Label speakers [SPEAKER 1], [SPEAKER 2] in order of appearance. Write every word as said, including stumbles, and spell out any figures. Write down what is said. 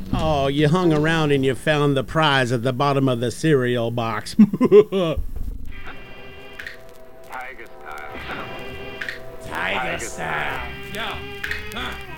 [SPEAKER 1] Oh, you hung around and you found the prize at the bottom of the cereal box.
[SPEAKER 2] Tiger style.
[SPEAKER 3] Tiger style.
[SPEAKER 4] Yeah. Huh.